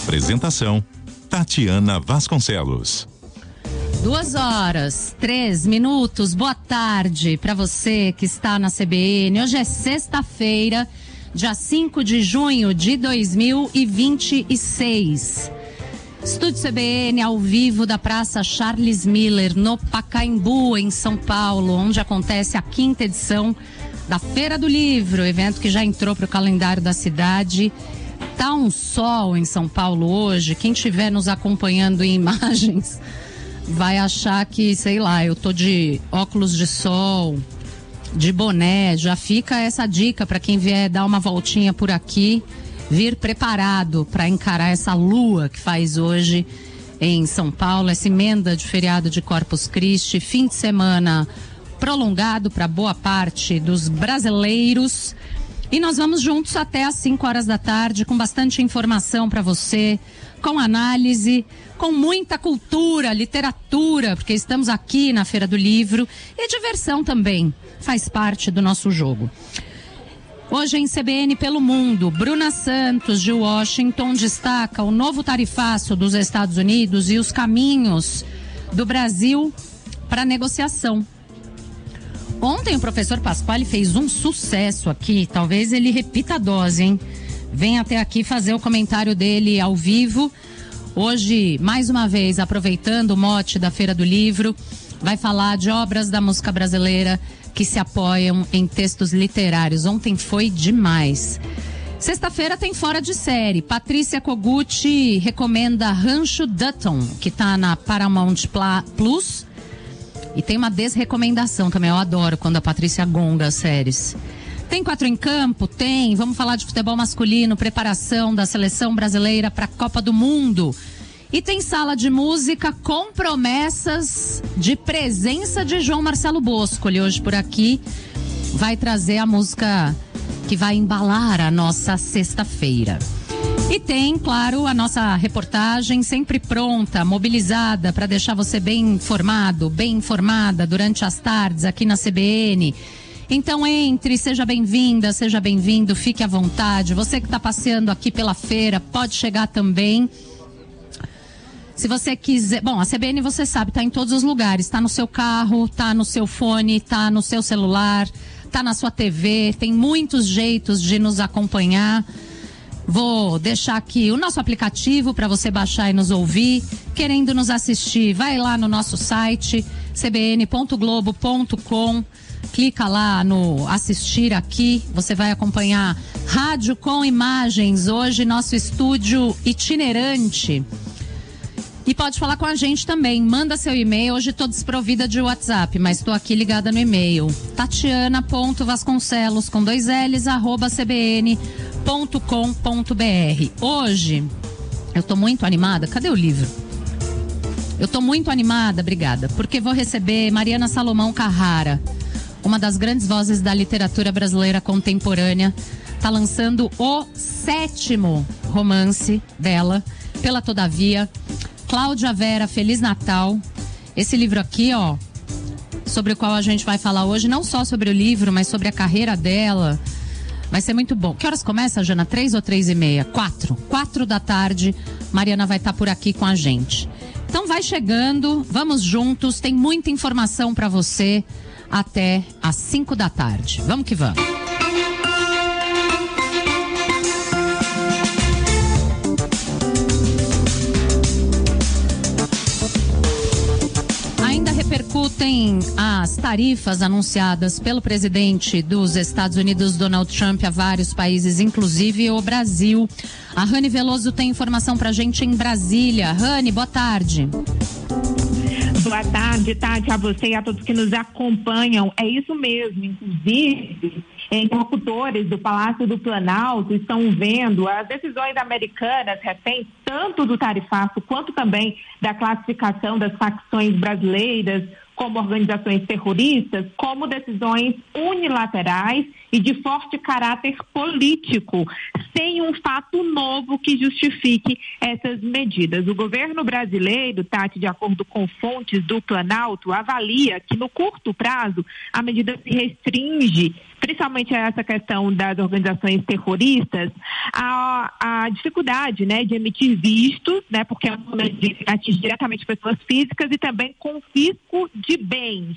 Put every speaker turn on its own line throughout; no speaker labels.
Apresentação: Tatiana Vasconcelos.
2h03. Boa tarde para você que está na CBN. Hoje é sexta-feira, dia 5 de junho de 2026. Estúdio CBN ao vivo da Praça Charles Miller, no Pacaembu, em São Paulo, onde acontece a 5ª edição da Feira do Livro, evento que já entrou para o calendário da cidade. Tá um sol em São Paulo hoje. Quem estiver nos acompanhando em imagens vai achar que, sei lá, eu tô de óculos de sol, de boné. Já fica essa dica para quem vier dar uma voltinha por aqui, vir preparado para encarar essa lua que faz hoje em São Paulo, essa emenda de feriado de Corpus Christi, fim de semana prolongado para boa parte dos brasileiros. E nós vamos juntos até às 5 horas da tarde com bastante informação para você, com análise, com muita cultura, literatura, porque estamos aqui na Feira do Livro, e diversão também, faz parte do nosso jogo. Hoje em CBN pelo Mundo, Bruna Santos, de Washington, destaca o novo tarifaço dos Estados Unidos e os caminhos do Brasil para negociação. Ontem o professor Pasquale fez um sucesso aqui, talvez ele repita a dose, hein? Vem até aqui fazer o comentário dele ao vivo. Hoje, mais uma vez, aproveitando o mote da Feira do Livro, vai falar de obras da música brasileira que se apoiam em textos literários. Ontem foi demais. Sexta-feira tem Fora de Série. Patrícia Kogut recomenda Rancho Dutton, que está na Paramount Plus. E tem uma desrecomendação também, eu adoro quando a Patrícia gonga as séries. Tem 4 em Campo? Tem. Vamos falar de futebol masculino, preparação da seleção brasileira para a Copa do Mundo. E tem Sala de Música com promessas de presença de João Marcelo Boscoli. Hoje por aqui vai trazer a música que vai embalar a nossa sexta-feira. E tem, claro, a nossa reportagem sempre pronta, mobilizada para deixar você bem informado, bem informada durante as tardes aqui na CBN. Então entre, seja bem-vinda, seja bem-vindo, fique à vontade. Você que está passeando aqui pela feira pode chegar também. Se você quiser... Bom, a CBN, você sabe, está em todos os lugares. Está no seu carro, está no seu fone, está no seu celular, está na sua TV. Tem muitos jeitos de nos acompanhar. Vou deixar aqui o nosso aplicativo para você baixar e nos ouvir. Querendo nos assistir, vai lá no nosso site, cbn.globo.com. Clica lá no assistir aqui. Você vai acompanhar rádio com imagens. Hoje, nosso estúdio itinerante. E pode falar com a gente também. Manda seu e-mail. Hoje estou desprovida de WhatsApp, mas estou aqui ligada no e-mail. Tatiana.vasconcelos com 2 L's @cbn.com.br. Hoje eu estou muito animada. Cadê o livro? Eu estou muito animada, obrigada, porque vou receber Mariana Salomão Carrara, uma das grandes vozes da literatura brasileira contemporânea. Está lançando o 7º romance dela, Pela Todavia. Cláudia Vera, Feliz Natal. Esse livro aqui, ó, sobre o qual a gente vai falar hoje, não só sobre o livro, mas sobre a carreira dela. Vai ser muito bom. Que horas começa, Jana? 3 ou 3h30? 4 da tarde. Mariana vai estar por aqui com a gente. Então vai chegando, vamos juntos. Tem muita informação para você até às 5 da tarde. Vamos que vamos. Repercutem as tarifas anunciadas pelo presidente dos Estados Unidos, Donald Trump, a vários países, inclusive o Brasil. A Rani Veloso tem informação pra gente em Brasília. Rani, boa tarde.
Boa tarde, Tati, a você e a todos que nos acompanham. É isso mesmo, inclusive, interlocutores do Palácio do Planalto estão vendo as decisões americanas recentes, tanto do tarifaço quanto também da classificação das facções brasileiras como organizações terroristas, como decisões unilaterais e de forte caráter político, sem um fato novo que justifique essas medidas. O governo brasileiro, Tati, de acordo com fontes do Planalto, avalia que no curto prazo a medida se restringe, principalmente a essa questão das organizações terroristas, a dificuldade, né, de emitir vistos, né, porque é uma medida que atinge diretamente pessoas físicas, e também confisco de bens.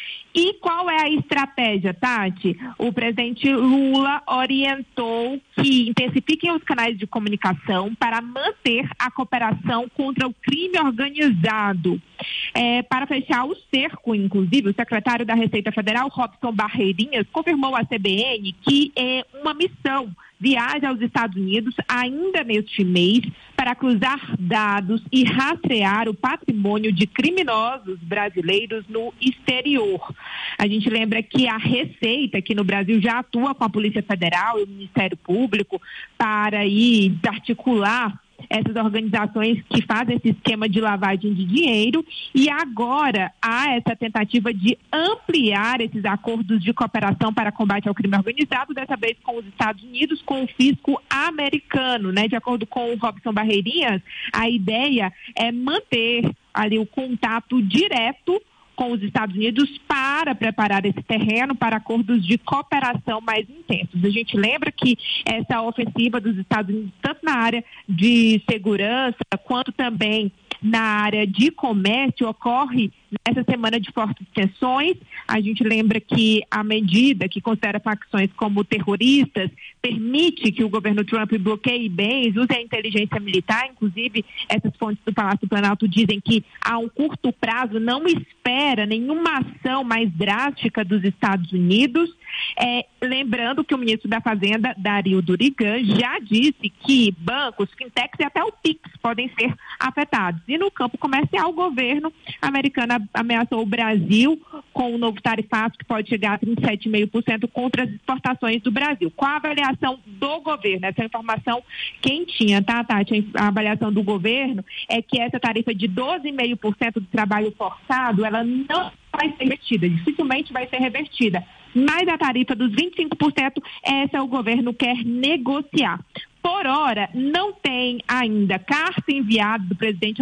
E qual é a estratégia, Tati? O presidente Lula orientou que intensifiquem os canais de comunicação para manter a cooperação contra o crime organizado. Para fechar o cerco, inclusive, o secretário da Receita Federal, Robson Barreirinhas, confirmou à CBN que uma missão viaja aos Estados Unidos ainda neste mês para cruzar dados e rastrear o patrimônio de criminosos brasileiros no exterior. A gente lembra que a Receita aqui no Brasil já atua com a Polícia Federal e o Ministério Público para aí articular essas organizações que fazem esse esquema de lavagem de dinheiro, e agora há essa tentativa de ampliar esses acordos de cooperação para combate ao crime organizado, dessa vez com os Estados Unidos, com o fisco americano, né? De acordo com o Robson Barreirinhas, a ideia é manter ali o contato direto com os Estados Unidos para preparar esse terreno para acordos de cooperação mais intensos. A gente lembra que essa ofensiva dos Estados Unidos, tanto na área de segurança quanto também na área de comércio, ocorre nessa semana de fortes tensões. A gente lembra que a medida que considera facções como terroristas permite que o governo Trump bloqueie bens, use a inteligência militar. Inclusive, essas fontes do Palácio do Planalto dizem que a um curto prazo não espera nenhuma ação mais drástica dos Estados Unidos. Lembrando que o ministro da Fazenda, Dario Durigan, já disse que bancos, fintechs e até o Pix podem ser afetados. E no campo comercial, o governo americano ameaçou o Brasil com um novo tarifaço que pode chegar a 37,5% contra as exportações do Brasil. Qual a avaliação do governo? Essa informação quentinha, tá, Tati? A avaliação do governo é que essa tarifa de 12,5% do trabalho forçado, ela não vai ser revertida, dificilmente vai ser revertida. Mas a tarifa dos 25%, essa o governo quer negociar. Por hora, não tem ainda carta enviada do presidente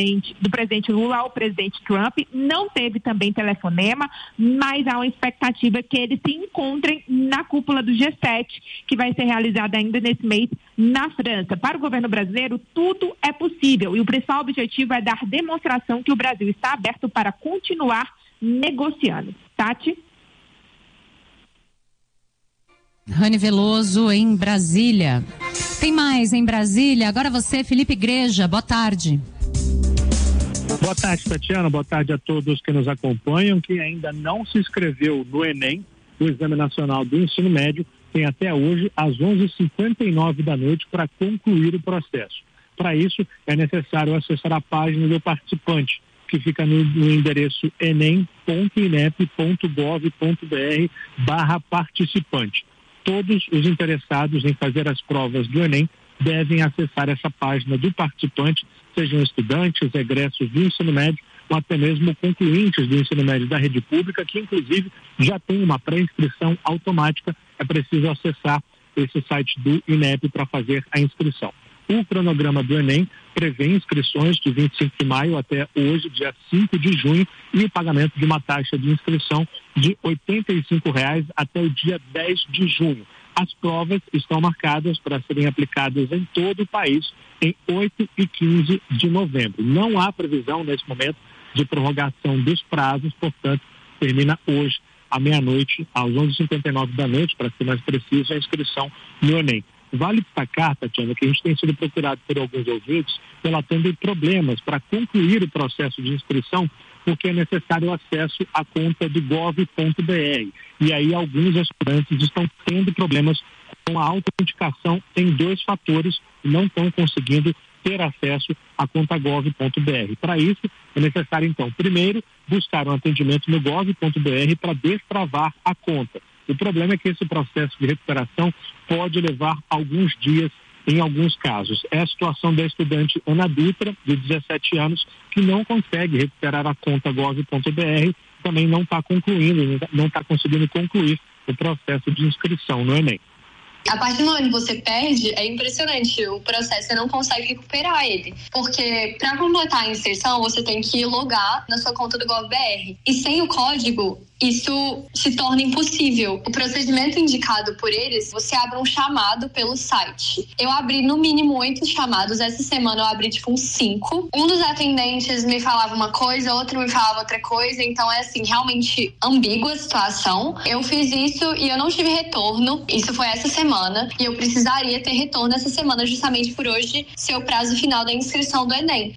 Lula ao presidente Trump, não teve também telefonema, mas há uma expectativa que eles se encontrem na cúpula do G7, que vai ser realizada ainda nesse mês na França. Para o governo brasileiro, tudo é possível, e o principal objetivo é dar demonstração que o Brasil está aberto para continuar negociando. Tati?
Rani Veloso, em Brasília. Tem mais em Brasília. Agora você, Felipe Igreja. Boa tarde.
Boa tarde, Tatiana. Boa tarde a todos que nos acompanham. Quem ainda não se inscreveu no Enem, o Exame Nacional do Ensino Médio, tem até hoje, às 11h59 da noite, para concluir o processo. Para isso, é necessário acessar a página do participante, que fica no endereço enem.inep.gov.br/participante. Todos os interessados em fazer as provas do Enem devem acessar essa página do participante, sejam estudantes, egressos do ensino médio ou até mesmo concluintes do ensino médio da rede pública, que inclusive já tem uma pré-inscrição automática. É preciso acessar esse site do INEP para fazer a inscrição. O cronograma do Enem prevê inscrições de 25 de maio até hoje, dia 5 de junho, e o pagamento de uma taxa de inscrição de R$ 85,00 até o dia 10 de junho. As provas estão marcadas para serem aplicadas em todo o país em 8 e 15 de novembro. Não há previsão, nesse momento, de prorrogação dos prazos, portanto, termina hoje, à meia-noite, às 11h59 da noite, para ser mais preciso, a inscrição no Enem. Vale destacar, Tatiana, que a gente tem sido procurado por alguns ouvintes relatando problemas para concluir o processo de inscrição, porque é necessário o acesso à conta do gov.br. E aí alguns estudantes estão tendo problemas com a autenticação em 2 fatores e não estão conseguindo ter acesso à conta gov.br. Para isso, é necessário, então, primeiro, buscar um atendimento no gov.br para destravar a conta. O problema é que esse processo de recuperação pode levar alguns dias em alguns casos. É a situação da estudante Ana Dutra, de 17 anos, que não consegue recuperar a conta gov.br também não está concluindo, não está conseguindo concluir o processo de inscrição no Enem.
A partir do momento que você perde, é impressionante o processo, você não consegue recuperar ele. Porque para completar a inserção, você tem que logar na sua conta do GovBR. E sem o código, isso se torna impossível. O procedimento indicado por eles, você abre um chamado pelo site. Eu abri no mínimo 8 chamados, essa semana eu abri uns 5. Um dos atendentes me falava uma coisa, outro me falava outra coisa, então é assim, realmente ambígua a situação. Eu fiz isso e eu não tive retorno, isso foi essa semana, e eu precisaria ter retorno essa semana justamente por hoje ser o prazo final da inscrição do Enem.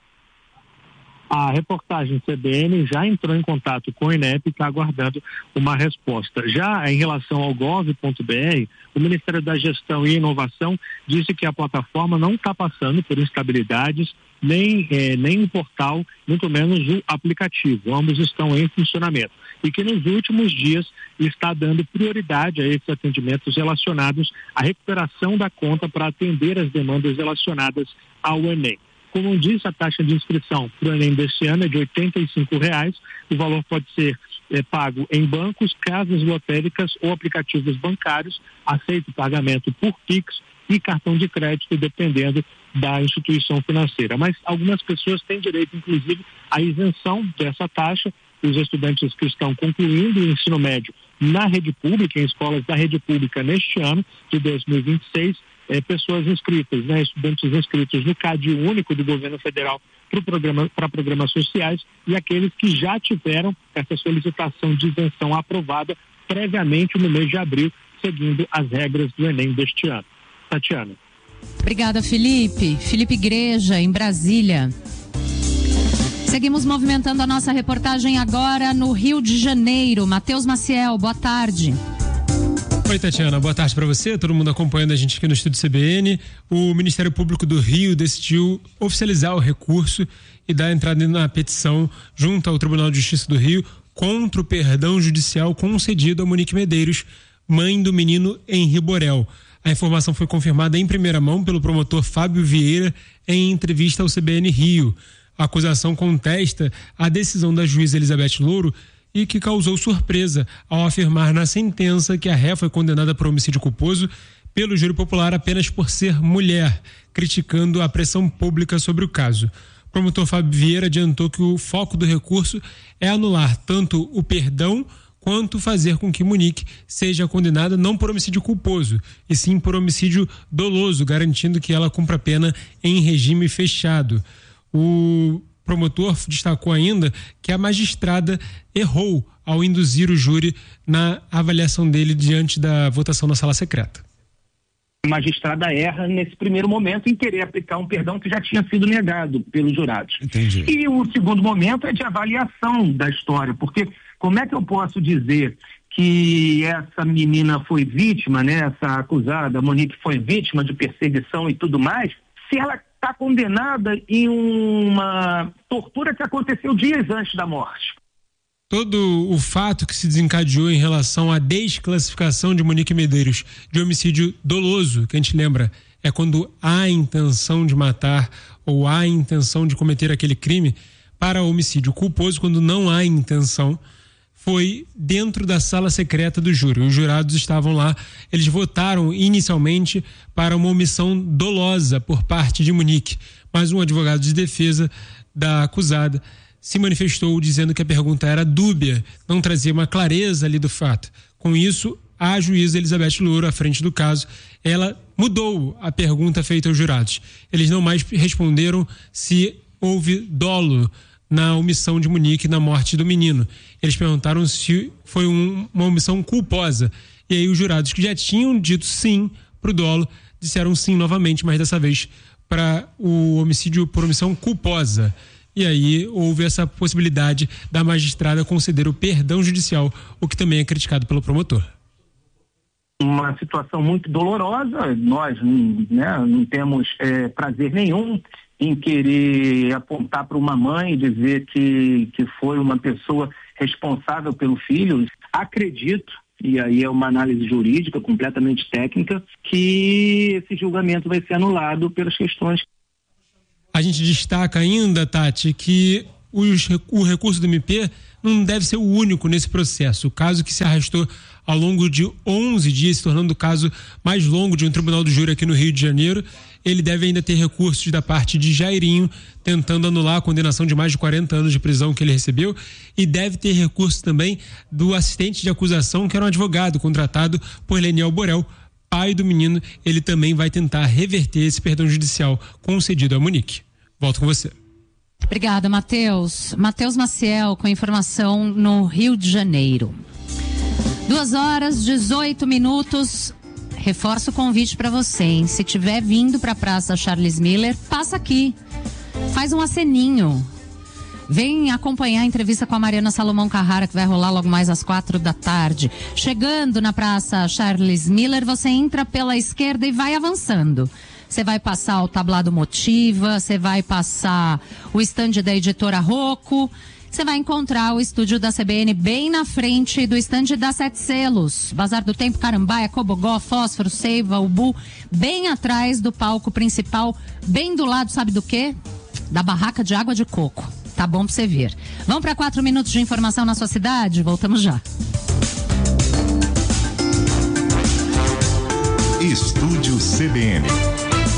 A reportagem CBN já entrou em contato com o INEP e está aguardando uma resposta. Já em relação ao gov.br, o Ministério da Gestão e Inovação disse que a plataforma não está passando por instabilidades, nem o portal, muito menos o aplicativo. Ambos estão em funcionamento. E que nos últimos dias está dando prioridade a esses atendimentos relacionados à recuperação da conta para atender as demandas relacionadas ao Enem. Como disse, a taxa de inscrição para o Enem deste ano é de R$ 85,00. O valor pode ser pago em bancos, casas lotéricas ou aplicativos bancários. Aceita o pagamento por Pix e cartão de crédito, dependendo da instituição financeira. Mas algumas pessoas têm direito, inclusive, à isenção dessa taxa. Os estudantes que estão concluindo o ensino médio na rede pública, em escolas da rede pública neste ano de 2026, pessoas inscritas, estudantes inscritos no CAD único do governo federal para programas sociais e aqueles que já tiveram essa solicitação de isenção aprovada previamente no mês de abril, seguindo as regras do Enem deste ano. Tatiana.
Obrigada, Felipe. Felipe Igreja, em Brasília. Seguimos movimentando a nossa reportagem agora no Rio de Janeiro. Matheus Maciel, boa tarde.
Oi, Tatiana, boa tarde para você, todo mundo acompanhando a gente aqui no Estúdio CBN. O Ministério Público do Rio decidiu oficializar o recurso e dar entrada na petição junto ao Tribunal de Justiça do Rio contra o perdão judicial concedido a Monique Medeiros, mãe do menino Henri Borel. A informação foi confirmada em primeira mão pelo promotor Fábio Vieira em entrevista ao CBN Rio. A acusação contesta a decisão da juíza Elizabeth Louro e que causou surpresa ao afirmar na sentença que a ré foi condenada por homicídio culposo pelo júri popular apenas por ser mulher, criticando a pressão pública sobre o caso. O promotor Fábio Vieira adiantou que o foco do recurso é anular tanto o perdão quanto fazer com que Monique seja condenada não por homicídio culposo, e sim por homicídio doloso, garantindo que ela cumpra a pena em regime fechado. O promotor destacou ainda que a magistrada errou ao induzir o júri na avaliação dele diante da votação na sala secreta.
A magistrada erra nesse primeiro momento em querer aplicar um perdão que já tinha sido negado pelos jurados.
Entendi.
E o segundo momento é de avaliação da história, porque como é que eu posso dizer que essa menina foi vítima, essa acusada, Monique, foi vítima de perseguição e tudo mais, se ela está condenada em uma tortura que aconteceu dias antes da morte?
Todo o fato que se desencadeou em relação à desclassificação de Monique Medeiros de homicídio doloso, que a gente lembra, é quando há intenção de matar ou há intenção de cometer aquele crime, para homicídio culposo, quando não há intenção, foi dentro da sala secreta do júri. Os jurados estavam lá, eles votaram inicialmente para uma omissão dolosa por parte de Monique, mas um advogado de defesa da acusada se manifestou dizendo que a pergunta era dúbia, não trazia uma clareza ali do fato. Com isso, a juíza Elizabeth Louro, à frente do caso, ela mudou a pergunta feita aos jurados. Eles não mais responderam se houve dolo na omissão de Monique na morte do menino. Eles perguntaram se foi uma omissão culposa. E aí os jurados que já tinham dito sim para o dolo, disseram sim novamente, mas dessa vez para o homicídio por omissão culposa. E aí houve essa possibilidade da magistrada conceder o perdão judicial, o que também é criticado pelo promotor.
Uma situação muito dolorosa, nós não temos prazer nenhum em querer apontar para uma mãe e dizer que foi uma pessoa responsável pelo filho. Acredito, e aí é uma análise jurídica completamente técnica, que esse julgamento vai ser anulado pelas questões.
A gente destaca ainda, Tati, que o recurso do MP não deve ser o único nesse processo. O caso que se arrastou ao longo de 11 dias, se tornando o caso mais longo de um tribunal do júri aqui no Rio de Janeiro, ele deve ainda ter recursos da parte de Jairinho, tentando anular a condenação de mais de 40 anos de prisão que ele recebeu, e deve ter recurso também do assistente de acusação, que era um advogado contratado por Leniel Borel, pai do menino. Ele também vai tentar reverter esse perdão judicial concedido a Monique. Volto com você.
Obrigada, Matheus. Matheus Maciel com informação no Rio de Janeiro. 2h18. Reforço o convite para você, hein? Se tiver vindo para a Praça Charles Miller, passa aqui. Faz um aceninho. Vem acompanhar a entrevista com a Mariana Salomão Carrara, que vai rolar logo mais às 4h. Chegando na Praça Charles Miller, você entra pela esquerda e vai avançando. Você vai passar o tablado Motiva, você vai passar o estande da editora Rocco, você vai encontrar o estúdio da CBN bem na frente do estande da Sete Selos. Bazar do Tempo, Carambaia, Cobogó, Fósforo, Seiva, Ubu, bem atrás do palco principal, bem do lado, sabe do quê? Da barraca de água de coco. Tá bom pra você ver. Vamos para 4 minutos de informação na sua cidade? Voltamos já.
Estúdio CBN.